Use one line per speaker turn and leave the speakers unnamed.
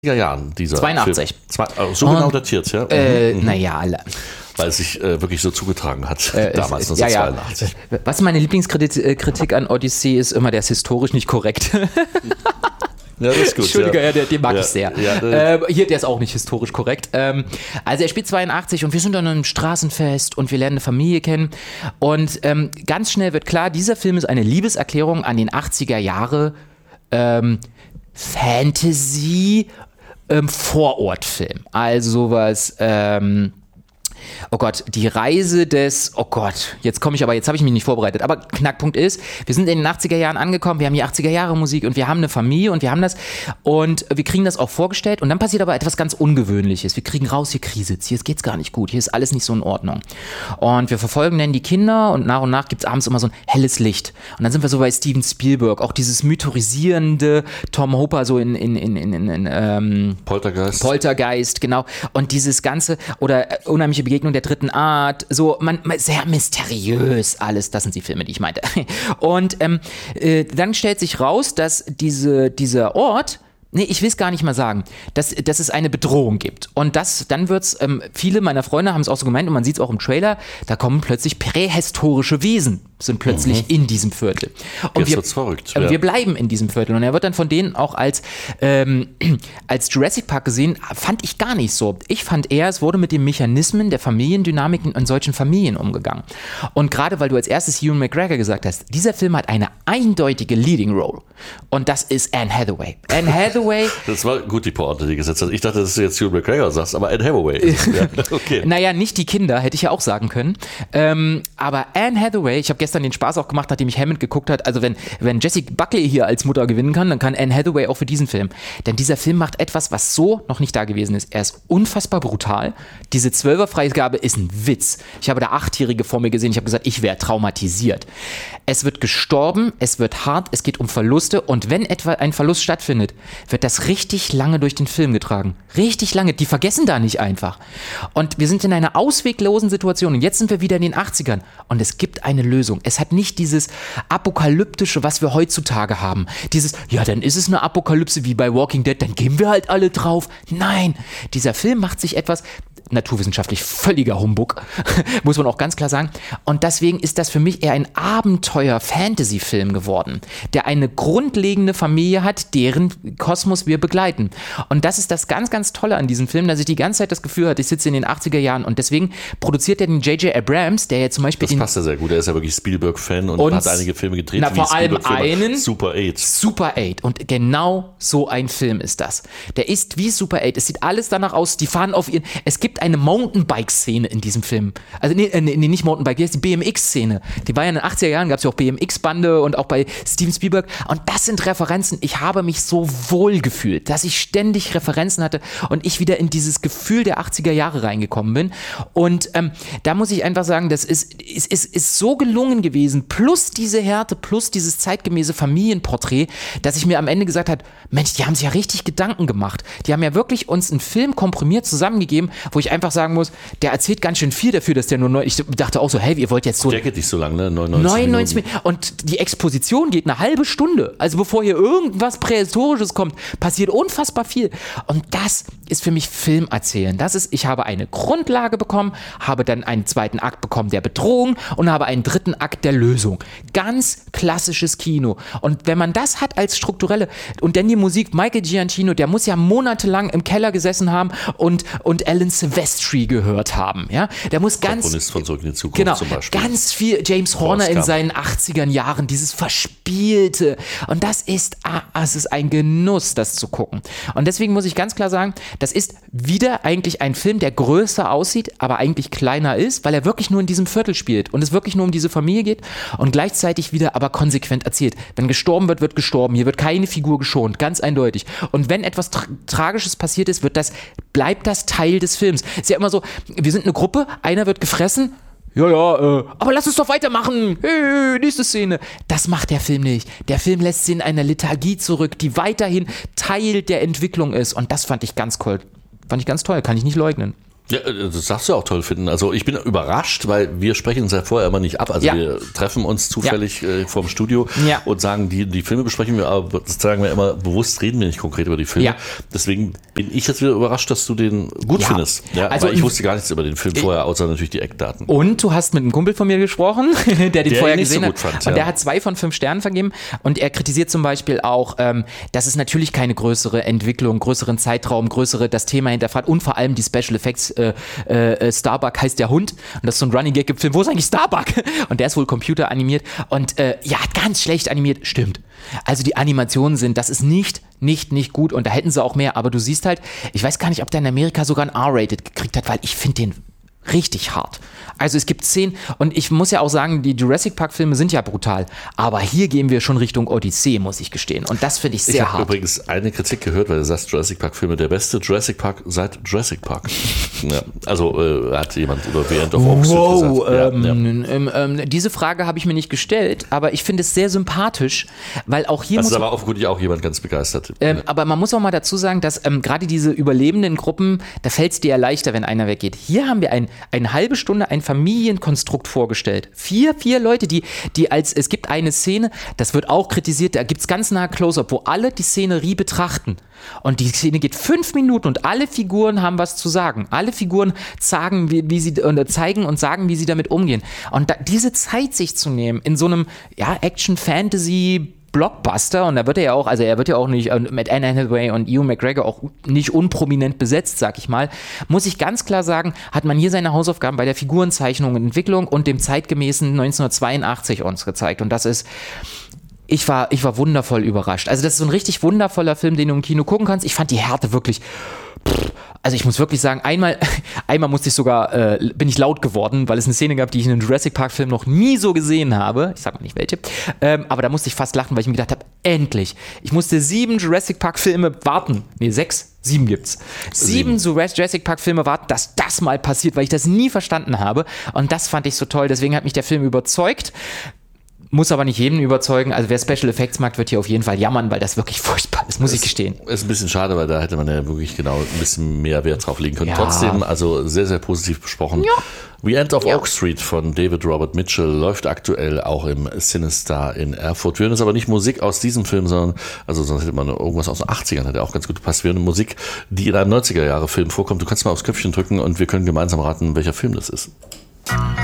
Jahren, dieser
82.
Film. So genau datiert, ja?
Naja, alle.
Weil es sich wirklich so zugetragen hat, damals, 1982.
Ja. Was meine Lieblingskritik an Odyssey ist, immer, der ist historisch nicht korrekt.
Ja, das ist gut.
Entschuldige, ja. Den mag ich sehr. Ja, hier, der ist auch nicht historisch korrekt. Also er spielt 82 und wir sind an einem Straßenfest und wir lernen eine Familie kennen. Und ganz schnell wird klar, dieser Film ist eine Liebeserklärung an den 80er Jahre Fantasy Vorortfilm. Also sowas, oh Gott, die Reise des, oh Gott, jetzt habe ich mich nicht vorbereitet, aber Knackpunkt ist, wir sind in den 80er Jahren angekommen, wir haben die 80er Jahre Musik und wir haben eine Familie und wir haben das und wir kriegen das auch vorgestellt und dann passiert aber etwas ganz Ungewöhnliches. Wir kriegen raus, hier kriselt's, hier geht's gar nicht gut, hier ist alles nicht so in Ordnung. Und wir verfolgen dann die Kinder und nach gibt's abends immer so ein helles Licht. Und dann sind wir so bei Steven Spielberg, auch dieses mythorisierende Tom Hopper so in Poltergeist, genau. Und dieses Ganze, oder unheimliche Begegnung der dritten Art, so sehr mysteriös alles, das sind die Filme, die ich meinte. Und dann stellt sich raus, dass dieser Ort, ich will es gar nicht mal sagen, dass es eine Bedrohung gibt. Und dann wird's, viele meiner Freunde haben es auch so gemeint und man sieht es auch im Trailer, da kommen plötzlich prähistorische Wesen, sind plötzlich in diesem Viertel. Und
jetzt wird's verrückt.
Wir bleiben in diesem Viertel. Und er wird dann von denen auch als Jurassic Park gesehen, fand ich gar nicht so. Ich fand eher, es wurde mit den Mechanismen der Familiendynamiken in solchen Familien umgegangen. Und gerade weil du als erstes Ewan McGregor gesagt hast, dieser Film hat eine eindeutige Leading Role. Und das ist Anne Hathaway. Anne Hathaway.
Das war gut, die Pointe, die gesetzt hast. Ich dachte, dass du jetzt Ewan McGregor sagst, aber Anne Hathaway. Ja, okay.
Naja, nicht die Kinder, hätte ich ja auch sagen können. Aber Anne Hathaway, ich habe gestern den Spaß auch gemacht, nachdem ich Hammond geguckt hat. Also wenn Jessie Buckley hier als Mutter gewinnen kann, dann kann Anne Hathaway auch für diesen Film. Denn dieser Film macht etwas, was so noch nicht da gewesen ist. Er ist unfassbar brutal. Diese 12er-Freigabe ist ein Witz. Ich habe da 8-Jährige vor mir gesehen. Ich habe gesagt, ich wäre traumatisiert. Es wird gestorben, es wird hart, es geht um Verluste. Und wenn etwa ein Verlust stattfindet, wird das richtig lange durch den Film getragen. Richtig lange. Die vergessen da nicht einfach. Und wir sind in einer ausweglosen Situation. Und jetzt sind wir wieder in den 80ern. Und es gibt eine Lösung. Es hat nicht dieses Apokalyptische, was wir heutzutage haben. Dieses, ja, dann ist es eine Apokalypse wie bei Walking Dead, dann gehen wir halt alle drauf. Nein, dieser Film macht sich etwas, naturwissenschaftlich völliger Humbug, muss man auch ganz klar sagen. Und deswegen ist das für mich eher ein Abenteuer-Fantasy-Film geworden, der eine grundlegende Familie hat, deren Kosmos wir begleiten. Und das ist das ganz, ganz Tolle an diesem Film, dass ich die ganze Zeit das Gefühl hatte, ich sitze in den 80er Jahren und deswegen produziert er den J.J. Abrams, der ja zum Beispiel
das passt ja sehr gut, er ist ja wirklich Spielberg-Fan und hat einige Filme gedreht.
Vor allem einen
Super 8.
Super 8. Und genau so ein Film ist das. Der ist wie Super 8. Es sieht alles danach aus, die fahren auf ihren... Es gibt eine Mountainbike-Szene in diesem Film. Also nicht Mountainbike, die ist die BMX-Szene. Die war ja in den 80er Jahren, gab es ja auch BMX-Bande und auch bei Steven Spielberg. Und das sind Referenzen. Ich habe mich so wohl gefühlt, dass ich ständig Referenzen hatte und ich wieder in dieses Gefühl der 80er Jahre reingekommen bin. Und da muss ich einfach sagen, das ist so gelungen gewesen, plus diese Härte, plus dieses zeitgemäße Familienporträt, dass ich mir am Ende gesagt habe, Mensch, die haben sich ja richtig Gedanken gemacht. Die haben ja wirklich uns einen Film komprimiert zusammengegeben, wo ich einfach sagen muss, der erzählt ganz schön viel dafür, dass der nur ich dachte auch so, hey, ihr wollt jetzt so...
Der geht nicht so lang, ne?
99 Minuten. Und die Exposition geht eine halbe Stunde. Also bevor hier irgendwas Prähistorisches kommt, passiert unfassbar viel. Und das ist für mich Film erzählen. Ich habe eine Grundlage bekommen, habe dann einen zweiten Akt bekommen der Bedrohung und habe einen dritten Akt der Lösung. Ganz klassisches Kino. Und wenn man das hat als strukturelle, und dann die Musik, Michael Giacchino, der muss ja monatelang im Keller gesessen haben und Alan Silvestri gehört haben. Ja? Der muss
Komponist von Zurück in die Zukunft zum Beispiel.
Ganz viel James Horner in seinen 80er Jahren, dieses Verspielte. Und das ist ein Genuss, das zu gucken. Und deswegen muss ich ganz klar sagen, das ist wieder eigentlich ein Film, der größer aussieht, aber eigentlich kleiner ist, weil er wirklich nur in diesem Viertel spielt und es wirklich nur um diese Familie geht und gleichzeitig wieder aber konsequent erzählt. Wenn gestorben wird, wird gestorben. Hier wird keine Figur geschont, ganz eindeutig. Und wenn etwas Tragisches passiert ist, bleibt das Teil des Films. Ist ja immer so, wir sind eine Gruppe, einer wird gefressen, aber lass uns doch weitermachen. Hey, nächste Szene. Das macht der Film nicht. Der Film lässt sie in einer Lethargie zurück, die weiterhin Teil der Entwicklung ist. Und das fand ich ganz toll. Kann ich nicht leugnen.
Ja, das darfst du auch toll finden. Also ich bin überrascht, weil wir sprechen uns ja vorher immer nicht ab. Also wir treffen uns zufällig vorm Studio und sagen, die Filme besprechen wir, aber das sagen wir immer, bewusst reden wir nicht konkret über die Filme. Ja. Deswegen bin ich jetzt wieder überrascht, dass du den gut findest. Ja, also weil ich wusste gar nichts über den Film vorher, außer natürlich die Eckdaten.
Und du hast mit einem Kumpel von mir gesprochen, der den vorher gesehen hat. Fand, und der hat 2 von 5 Sternen vergeben. Und er kritisiert zum Beispiel auch, dass es natürlich keine größere Entwicklung, größeren Zeitraum, das Thema hinterfragt und vor allem die Special Effects. Starbuck heißt der Hund und das ist so ein Running Gag im Film, wo ist eigentlich Starbuck? Und der ist wohl computeranimiert und ganz schlecht animiert, stimmt. Also die Animationen das ist nicht gut und da hätten sie auch mehr, aber du siehst halt, ich weiß gar nicht, ob der in Amerika sogar ein R-Rated gekriegt hat, weil ich finde den richtig hart. Also es gibt Szenen und ich muss ja auch sagen, die Jurassic Park Filme sind ja brutal, aber hier gehen wir schon Richtung Odyssee, muss ich gestehen und das finde ich sehr hart.
Ich habe übrigens eine Kritik gehört, weil du sagst, Jurassic Park Filme, der beste Jurassic Park seit Jurassic Park. Ja, also hat jemand über The End of Oak
gesagt. Diese Frage habe ich mir nicht gestellt, aber ich finde es sehr sympathisch, weil auch hier
da war offenkundig auch jemand ganz begeistert.
Aber man muss auch mal dazu sagen, dass gerade diese überlebenden Gruppen, da fällt es dir ja leichter, wenn einer weggeht. Hier haben wir eine halbe Stunde ein Familienkonstrukt vorgestellt. Vier Leute, es gibt eine Szene, das wird auch kritisiert, da gibt es ganz nah Close-Up, wo alle die Szenerie betrachten. Und die Szene geht 5 Minuten und alle Figuren haben was zu sagen. Alle Figuren zeigen und sagen, wie sie damit umgehen. Und diese Zeit sich zu nehmen in so einem Action-Fantasy- Blockbuster und da wird er ja auch nicht mit Anne Hathaway und Ewan McGregor auch nicht unprominent besetzt, sag ich mal, muss ich ganz klar sagen, hat man hier seine Hausaufgaben bei der Figurenzeichnung und Entwicklung und dem zeitgemäßen 1982 uns gezeigt und das ist ich war wundervoll überrascht. Also das ist so ein richtig wundervoller Film, den du im Kino gucken kannst. Ich fand die Härte wirklich also ich muss wirklich sagen, einmal musste ich sogar, bin ich laut geworden, weil es eine Szene gab, die ich in einem Jurassic Park Film noch nie so gesehen habe. Ich sag mal nicht welche. Aber da musste ich fast lachen, weil ich mir gedacht habe, endlich. Ich musste 7 Jurassic Park Filme warten. Nee, 6. 7 gibt's. 7 Jurassic Park Filme warten, dass das mal passiert, weil ich das nie verstanden habe. Und das fand ich so toll. Deswegen hat mich der Film überzeugt. Muss aber nicht jeden überzeugen. Also wer Special Effects mag, wird hier auf jeden Fall jammern, weil das wirklich furchtbar ist, muss ich gestehen.
Ist ein bisschen schade, weil da hätte man ja wirklich genau ein bisschen mehr Wert drauf legen können. Ja. Trotzdem, also sehr, sehr positiv besprochen. Ja. The End of Oak Street von David Robert Mitchell läuft aktuell auch im Cinestar in Erfurt. Wir hören jetzt aber nicht Musik aus diesem Film, sondern, also sonst hätte man irgendwas aus den 80ern, hätte auch ganz gut gepasst. Wir hören Musik, die in einem 90er-Jahre-Film vorkommt. Du kannst mal aufs Köpfchen drücken und wir können gemeinsam raten, welcher Film das ist.